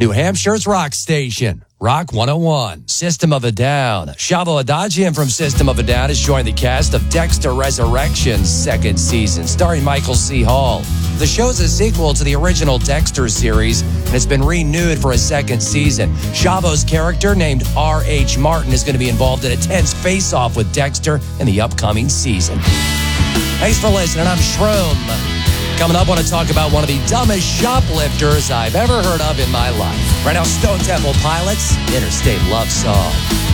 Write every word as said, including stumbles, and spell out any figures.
New Hampshire's rock station, Rock one oh one. System of a Down. Shavo Adagian from System of a Down has joined the cast of Dexter Resurrection's second season, starring Michael C. Hall. The show's a sequel to the original Dexter series, and it's been renewed for a second season. Shavo's character, named R H. Martin, is going to be involved in a tense face-off with Dexter in the upcoming season. Thanks for listening. I'm Shroom. Coming up, I want to talk about one of the dumbest shoplifters I've ever heard of in my life. Right now, Stone Temple Pilots, Interstate Love Song.